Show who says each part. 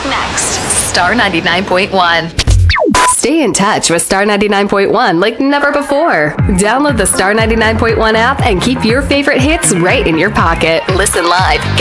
Speaker 1: Next, Star 99.1.
Speaker 2: Stay in touch with Star 99.1 like never before. Download the Star 99.1 app and keep your favorite hits right in your pocket. Listen live.